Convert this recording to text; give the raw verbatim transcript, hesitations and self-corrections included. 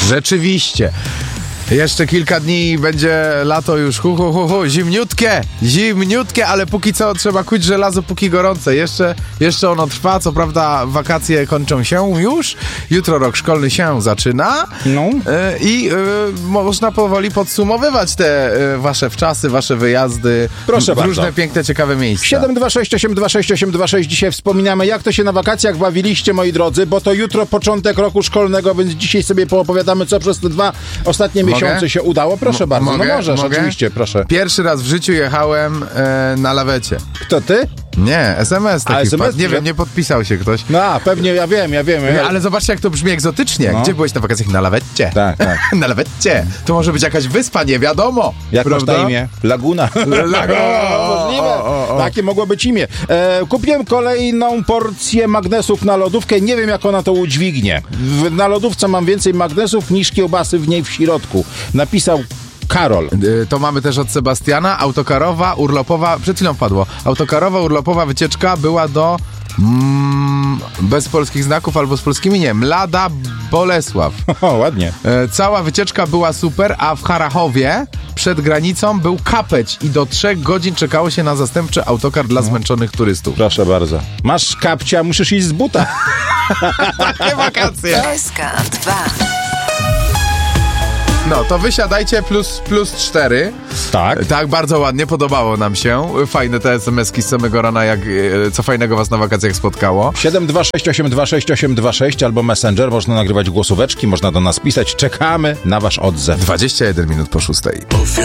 Rzeczywiście. Jeszcze kilka dni będzie lato już, hu, hu, hu, hu, zimniutkie, zimniutkie, ale póki co trzeba kuć żelazo, póki gorące. Jeszcze, jeszcze ono trwa, co prawda wakacje kończą się już, jutro rok szkolny się zaczyna no. y, i y, można powoli podsumowywać te y, wasze wczasy, wasze wyjazdy Proszę w bardzo. różne piękne, ciekawe miejsca. siedem dwa sześć osiem dwa sześć osiem dwa sześć. Dzisiaj wspominamy, jak to się na wakacjach bawiliście, moi drodzy, bo to jutro początek roku szkolnego, więc dzisiaj sobie poopowiadamy, co przez te dwa ostatnie Mogę? miesiące się udało. Proszę M- bardzo, mogę? no możesz, Mogę? oczywiście, proszę. Pierwszy raz w życiu jechałem e, na lawecie. Kto, ty? Nie, S M S taki A, S M S wpadł. Nie że- wiem, nie podpisał się ktoś. No, a, pewnie, ja wiem, ja wiem. Nie, Ja... ale zobaczcie, jak to brzmi egzotycznie. No. Gdzie byłeś na wakacjach? Na lawecie. Tak, tak. Na lawecie. To może być jakaś wyspa, nie wiadomo. Jak masz prawda? na imię? Laguna. Laguna. Możliwe. O, o, o. Takie mogło być imię. E, kupiłem kolejną porcję magnesów na lodówkę. Nie wiem, jak ona to udźwignie. W, na lodówce mam więcej magnesów niż kiełbasy w niej w środku. Napisał Karol. Y, To mamy też od Sebastiana. Autokarowa, urlopowa, przed chwilą wpadło. Autokarowa, urlopowa wycieczka była do mm, bez polskich znaków albo z polskimi, nie. Mlada Bolesław. O, ładnie. E, Cała wycieczka była super, a w Harachowie przed granicą był kapeć i do trzech godzin czekało się na zastępczy autokar dla zmęczonych turystów. Proszę bardzo. Masz kapcia, musisz iść z buta. Takie wakacje. S K dwa. No, to wysiadajcie plus, plus cztery. Tak. Tak, bardzo ładnie, podobało nam się. Fajne te es em eski z samego rana, jak e, co fajnego was na wakacjach spotkało. siedem dwa sześć osiem dwa sześć osiem dwa sześć albo Messenger. Można nagrywać głosóweczki, można do nas pisać. Czekamy na wasz odzew. dwadzieścia jeden minut po szóstej.